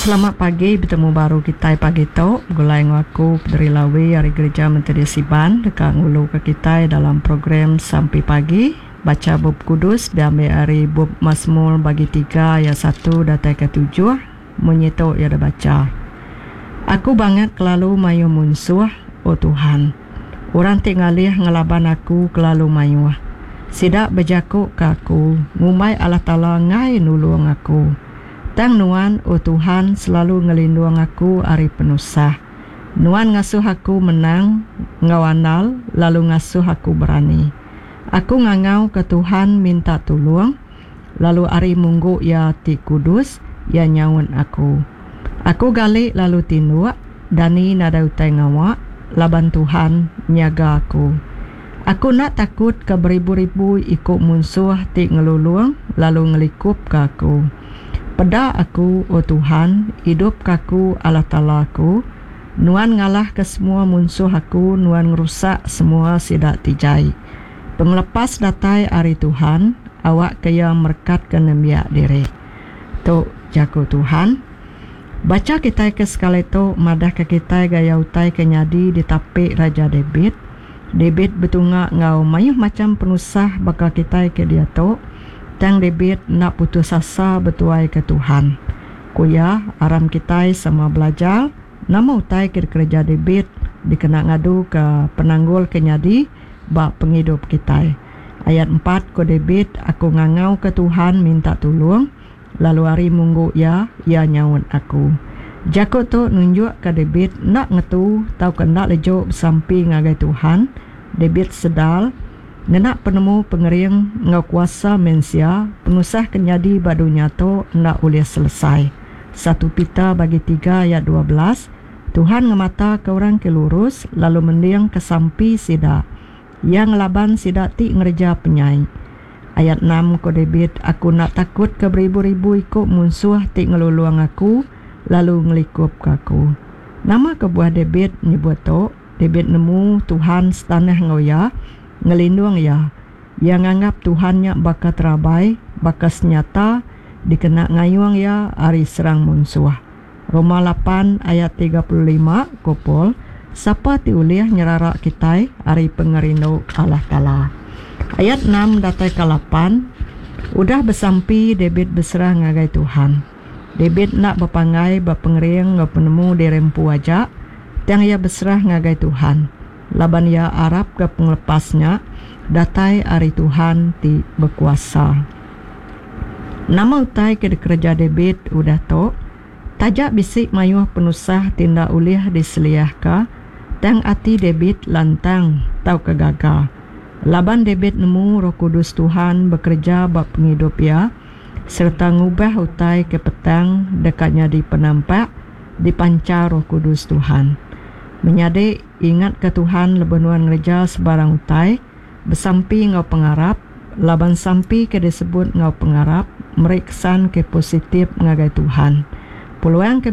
Selamat pagi, bertemu baru kita pagi tu. Gulai ngaku dari Lawi hari gereja Menteri Siban dekat ngulu ke kita dalam program Sampai Pagi. Baca bab kudus diambil hari bab Mazmur bagi 3 ayat 1 datai ke 7. Menyetok ya dah baca. Aku banget kelalu mayu munsuh, oh Tuhan. Orang tinggalih ngelaban aku kelalu mayu. Sidak berjakuk ke aku, ngumai Allah Ta'ala ngai nulung aku. Tang Nuan, oh Tuhan, selalu ngelindung aku hari penusah. Nuan ngasuh aku menang, ngawanal, lalu ngasuh aku berani. Aku ngangau ke Tuhan minta tolong, lalu hari munggu ya ti kudus, ya nyawun aku. Aku galik lalu tinduk, dani nada utai ngawak, laban Tuhan nyaga aku. Aku nak takut ke beribu-ribu ikut munsuh ti ngeluluang, lalu ngelikup ke aku. Pada aku, oh Tuhan, hidup kaku Allah Ta'ala aku. Nuan ngalah ke semua munsuh aku, nuan ngerusak semua sidak tijai. Penglepas datai hari Tuhan, awak kaya merkat ke nembiak diri. Tok jago Tuhan. Baca kita ke sekali tu, madah ke kita gaya utai kenyadi di tapik Raja David. David betungak ngau mayuh macam penusah bakal kita ke dia tu. Tang David nak putus asa betuai ke Tuhan. Kuya aram kita sama belajar nama utai ke kerja David dikena ngadu ke penanggul kenyadi bak penghidup kita. Ayat 4 ko David, aku ngangau ke Tuhan minta tolong, lalu hari munggu ya nyawun aku. Jakut tu nunjuk ke David nak ngetu tau ke nak lejuk sampai ngagai Tuhan. David sedal nenak penemu pengering ngau kuasa mensia penusah kenyadi badunya tu nak boleh selesai. 1 Peter bagi 3 ayat 12. Tuhan ngemata ke orang ke lurus lalu mendiang ke sampi sida yang laban sida ti ngerja penyai. Ayat 6 ko David, aku nak takut ke beribu-ribu ikut munsuh ti ngeluluang aku lalu ngelikup ke aku. Nama kebuah David nyebut tu David nemu Tuhan setanah ngoya ngelindung ya, yang anggap Tuhannya bakal terabai, bakal senyata, dikena ngayuang ya hari serang munsuh. Roma 8 ayat 35 kopol, siapa tiuliah nyerarak kita hari pengerindu Allah Ta'ala. Ayat 6 datai ke 8, udah besampi David berserah ngagai Tuhan. David nak berpangai, berpengering, penemu di rempu wajak, yang ia berserah ngagai Tuhan. Laban ya Arab ke penglepasnya datai hari Tuhan ti berkuasa. Nama utai ke kerja David udah to tajak bisik mayuh penusah tindak ulih diseliah ka tang ati David lantang tau kegagal. Laban David nemu Roh Kudus Tuhan bekerja bab penghidup ya serta ngubah utai ke petang dekatnya di penampak dipancar Roh Kudus Tuhan. Menyade ingat ke Tuhan lebenuan ngereja sebarang utai, bersampi ngau pengarap, laban sampi ke disebut ngau pengarap, meriksan ke positif ngagai Tuhan. Peluang ke